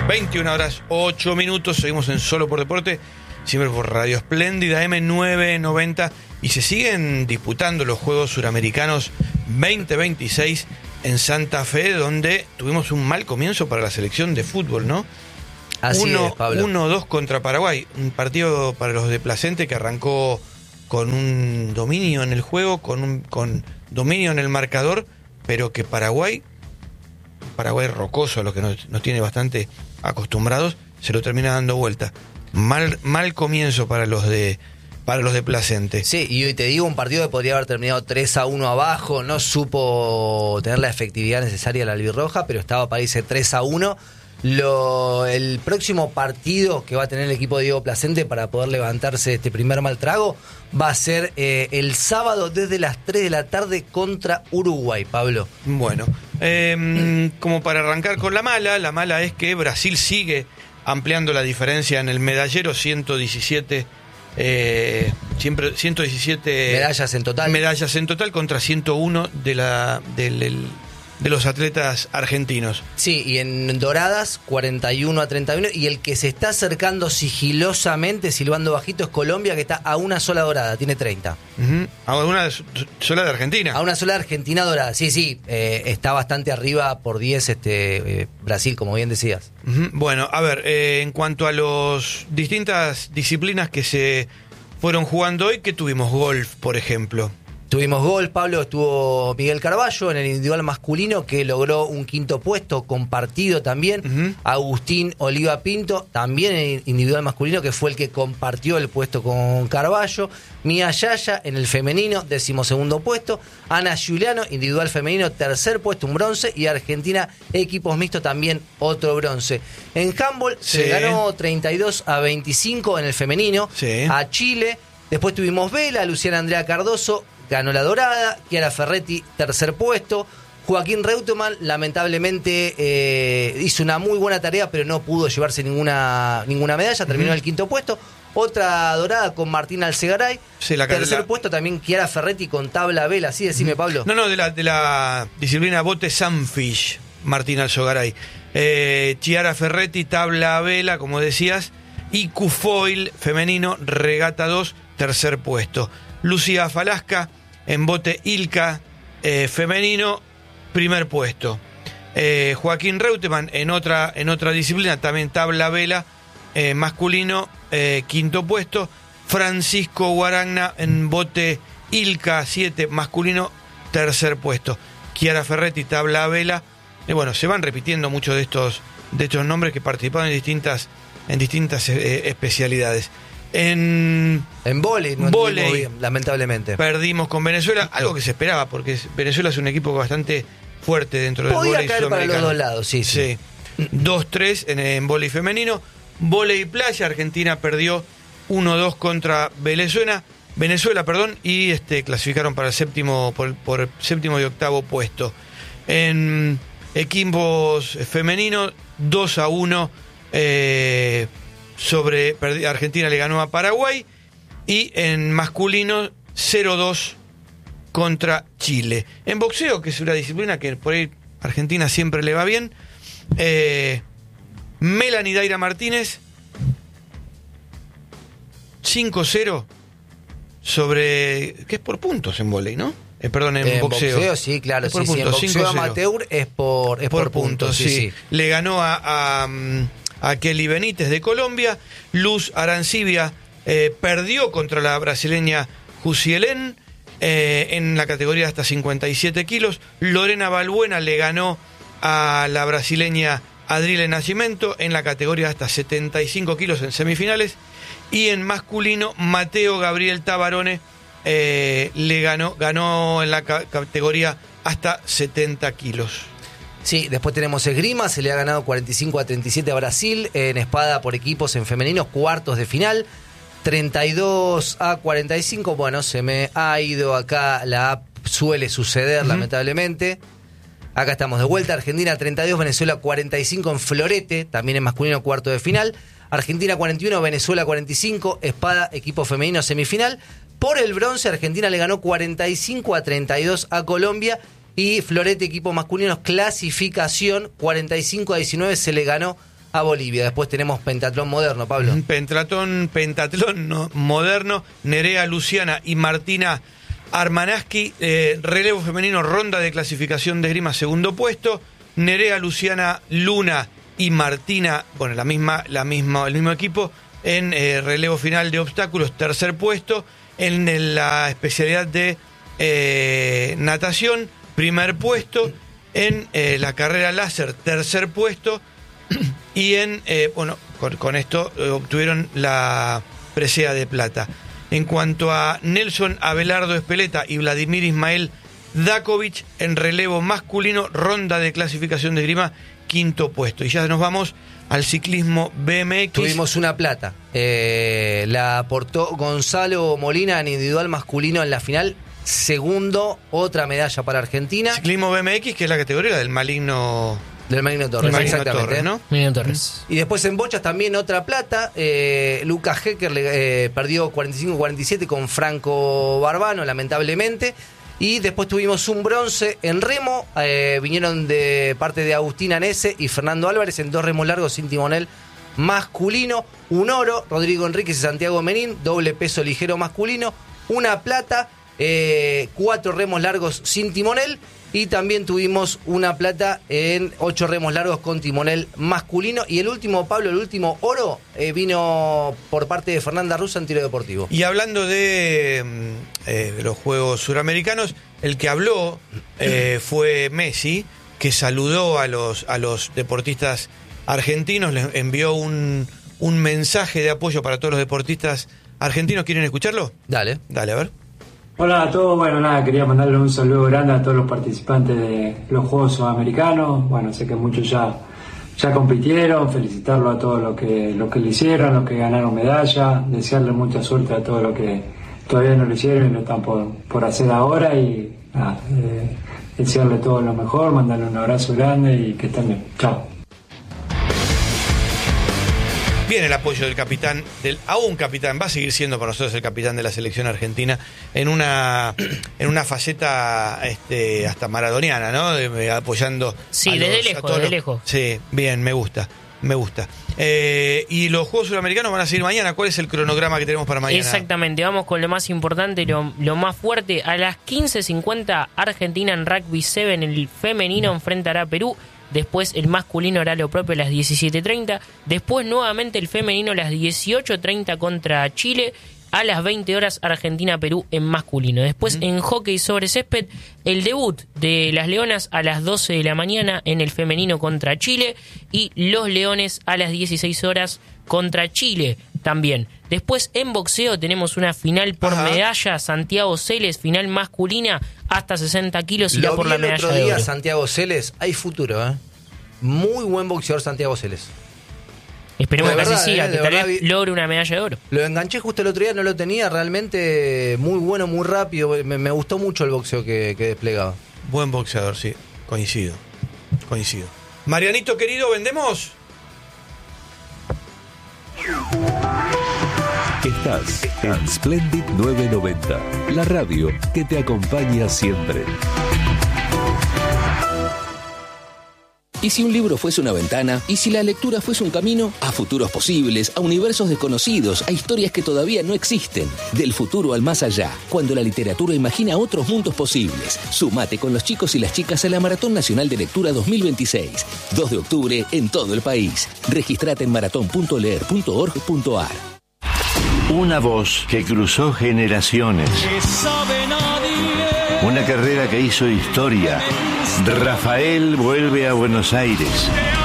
21:08. Seguimos en Solo por Deporte, siempre por Radio Espléndida M990. Y se siguen disputando los Juegos Suramericanos 2026 en Santa Fe, donde tuvimos un mal comienzo para la selección de fútbol, ¿no? Así es, Pablo. 1-2 contra Paraguay. Un partido para los de Placente que arrancó con un dominio en el juego, con dominio en el marcador, pero que Paraguay rocoso, a lo que nos tiene bastante acostumbrados, se lo termina dando vuelta. Mal comienzo para los de Placente. Sí, y hoy te digo, un partido que podría haber terminado 3-1 abajo, no supo tener la efectividad necesaria la albirroja, pero estaba para irse 3-1. El próximo partido que va a tener el equipo de Diego Placente para poder levantarse de este primer mal trago va a ser el sábado desde las 3 de la tarde contra Uruguay, Pablo. Bueno, como para arrancar con la mala es que Brasil sigue ampliando la diferencia en el medallero, 117 medallas en total contra 101 de los atletas argentinos. Sí, y en doradas 41-31, y el que se está acercando sigilosamente, silbando bajito, es Colombia, que está a una sola dorada, tiene 30. ¿A una sola de Argentina? A una sola de Argentina dorada, sí, está bastante arriba por 10 Brasil, como bien decías. Bueno, a ver, en cuanto a las distintas disciplinas que se fueron jugando hoy, ¿qué tuvimos? Golf, por ejemplo. Tuvimos golf, Pablo, estuvo Miguel Carballo en el individual masculino, que logró un quinto puesto compartido también. Agustín Oliva Pinto, también en el individual masculino, que fue el que compartió el puesto con Carballo. Mía Yaya en el femenino, 12º puesto. Ana Giuliano, individual femenino, 3er puesto, un bronce. Y Argentina, equipos mixtos, también otro bronce. En handball se ganó 32-25 en el femenino a Chile. Después tuvimos vela, Luciana Andrea Cardoso ganó la dorada, Chiara Ferretti, 3er puesto. Joaquín Reutemann, lamentablemente, hizo una muy buena tarea, pero no pudo llevarse ninguna medalla, terminó en el 5º puesto. Otra dorada con Martín Alcegaray. Sí, 3er puesto también Chiara Ferretti con tabla vela, sí, decime, Pablo. No, de la disciplina bote Sunfish, Martín Alcegaray. Chiara Ferretti, tabla vela, como decías, y Q-Foil femenino, regata 2, 3er puesto. Lucía Falasca en bote Ilka femenino, 1er puesto. Joaquín Reutemann en otra disciplina, también tabla vela masculino, 5º puesto. Francisco Guaragna en bote Ilka 7 masculino, 3er puesto. Chiara Ferretti, tabla vela. Bueno, se van repitiendo muchos de estos nombres que participaron en distintas especialidades. En vóley, lamentablemente. Perdimos con Venezuela, algo que se esperaba, porque Venezuela es un equipo bastante fuerte dentro del vóley sudamericano. Podía caer para los dos lados, sí. 2-3 en vóley femenino. Vóley playa, Argentina perdió 1-2 contra Venezuela, y clasificaron para el séptimo por séptimo y octavo puesto. En equipos femeninos, 2-1 Argentina le ganó a Paraguay, y en masculino 0-2 contra Chile. En boxeo, que es una disciplina que por ahí Argentina siempre le va bien, Melanie Daira Martínez 5-0 sobre, que es por puntos en vóley, ¿no? En boxeo. Sí, claro, es por puntos. En boxeo amateur es por puntos, sí. Le ganó a Kelly Benítez de Colombia. Luz Arancibia perdió contra la brasileña Jusielén en la categoría de hasta 57 kilos. Lorena Balbuena le ganó a la brasileña Adriele Nascimento en la categoría de hasta 75 kilos en semifinales. Y en masculino, Mateo Gabriel Tabarone ganó en la categoría hasta 70 kilos. Sí, después tenemos esgrima, se le ha ganado 45-37 a Brasil. En espada por equipos en femeninos, cuartos de final, 32-45. Bueno, se me ha ido acá la app, suele suceder, lamentablemente. Acá estamos de vuelta. Argentina 32, Venezuela 45 en florete, también en masculino, cuarto de final. Argentina 41, Venezuela 45, espada, equipo femenino, semifinal. Por el bronce, Argentina le ganó 45-32 a Colombia. Y florete, equipo masculino, clasificación, 45-19 se le ganó a Bolivia. Después tenemos pentatlón moderno, Pablo. Pentatlón moderno, Nerea Luciana y Martina Armanaski, relevo femenino, ronda de clasificación de esgrima, segundo puesto. Nerea Luciana Luna y Martina, bueno, el mismo equipo, en relevo final de obstáculos, tercer puesto. En la especialidad de natación, primer puesto. En la carrera láser, tercer puesto. Y con esto obtuvieron la presea de plata. En cuanto a Nelson Abelardo Espeleta y Vladimir Ismael Dakovic, en relevo masculino, ronda de clasificación de esgrima, quinto puesto. Y ya nos vamos al ciclismo BMX. Tuvimos una plata. La aportó Gonzalo Molina en individual masculino en la final. Segundo, otra medalla para Argentina. Ciclismo BMX, que es la categoría del Maligno Torres, exactamente. Torres, ¿no? Maligno Torres. Y después en bochas también otra plata. Lucas Hecker perdió 45-47 con Franco Barbano, lamentablemente. Y después tuvimos un bronce en remo. Vinieron de parte de Agustín Anese y Fernando Álvarez en 2 remos largos sin timonel masculino. Un oro, Rodrigo Enríquez y Santiago Menín, doble peso ligero masculino. Una plata, 4 remos largos sin timonel. Y también tuvimos una plata en 8 remos largos con timonel masculino. Y el último, Pablo, el último oro vino por parte de Fernanda Russa en tiro deportivo. Y hablando de los Juegos Suramericanos, el que habló fue Messi, que saludó a los deportistas argentinos, les envió un mensaje de apoyo para todos los deportistas argentinos. ¿Quieren escucharlo? Dale, a ver. Hola a todos, bueno, nada, quería mandarle un saludo grande a todos los participantes de los Juegos Sudamericanos. Bueno, sé que muchos ya compitieron, felicitarlo a todos los que lo hicieron, los que ganaron medalla, desearle mucha suerte a todos los que todavía no lo hicieron y lo están por hacer ahora, y nada, desearle todo lo mejor, mandarle un abrazo grande y que estén bien. Chao. Bien, el apoyo del capitán, aún capitán, va a seguir siendo para nosotros el capitán de la selección argentina en una faceta hasta maradoniana, ¿no? Apoyando. Sí, desde lejos. Sí, bien, me gusta. Y los Juegos Suramericanos van a seguir mañana. ¿Cuál es el cronograma que tenemos para mañana? Exactamente, vamos con lo más importante, lo más fuerte. A las 15:50, Argentina en Rugby 7, el femenino enfrentará a Perú. Después el masculino hará lo propio a las 17:30. Después nuevamente el femenino a las 18:30 contra Chile. A las 20 horas Argentina-Perú en masculino. Después en hockey sobre césped, el debut de las Leonas a las 12 de la mañana en el femenino contra Chile. Y los Leones a las 16 horas contra Chile también. Después en boxeo tenemos una final por medalla. Santiago Celes, final masculina hasta 60 kilos, irá por la medalla el otro de día, oro. Santiago Celes, hay futuro, ¿eh? Muy buen boxeador Santiago Celes. Esperemos que así siga, de que tal verdad vez logre una medalla de oro. Lo enganché justo el otro día, no lo tenía, realmente muy bueno, muy rápido. Me gustó mucho el boxeo que desplegaba. Buen boxeador, sí, coincido. Marianito querido, ¿vendemos? Estás en Splendid 990, la radio que te acompaña siempre. ¿Y si un libro fuese una ventana? ¿Y si la lectura fuese un camino? A futuros posibles, a universos desconocidos, a historias que todavía no existen. Del futuro al más allá, cuando la literatura imagina otros mundos posibles. Sumate con los chicos y las chicas a la Maratón Nacional de Lectura 2026. 2 de octubre en todo el país. Registrate en maratón.leer.org.ar. Una voz que cruzó generaciones. Una carrera que hizo historia. Rafael vuelve a Buenos Aires.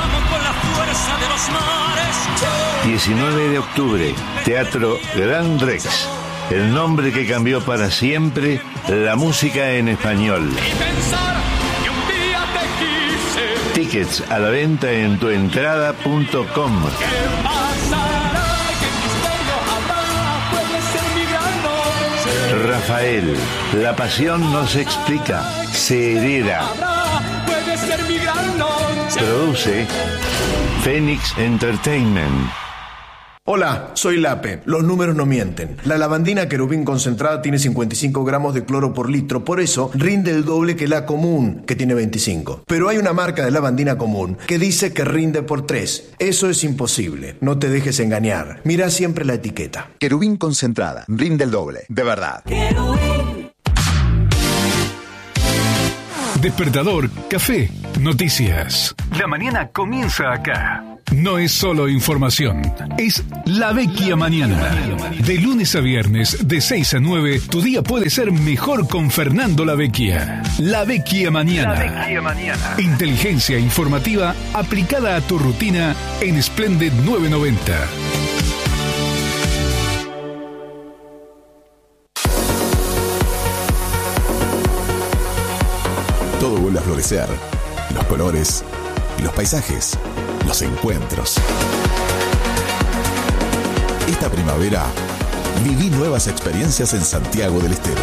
19 de octubre, Teatro Gran Rex. El nombre que cambió para siempre la música en español. Tickets a la venta en tuentrada.com. Rafael, la pasión no se explica, se hereda. Produce Phoenix Entertainment. Hola, soy Lape. Los números no mienten. La lavandina Querubín concentrada tiene 55 gramos de cloro por litro, por eso rinde el doble que la común, que tiene 25. Pero hay una marca de lavandina común que dice que rinde por 3. Eso es imposible. No te dejes engañar. Mira siempre la etiqueta. Querubín concentrada. Rinde el doble. De verdad. Despertador, café, noticias. La mañana comienza acá. No es solo información, es La Vecchia Mañana. De lunes a viernes, de 6 a 9, tu día puede ser mejor con Fernando La Vecchia. La Vecchia Mañana. La Vecchia Mañana. Inteligencia informativa aplicada a tu rutina en Splendid 990. Todo vuelve a florecer. Los colores, los paisajes, los encuentros. Esta primavera, viví nuevas experiencias en Santiago del Estero.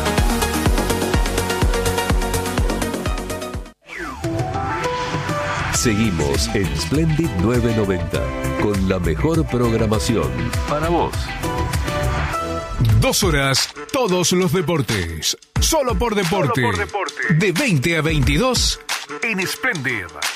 Seguimos en Splendid 990 con la mejor programación para vos. 2 horas, todos los deportes. Solo por deporte. De 20 a 22 en Splendid.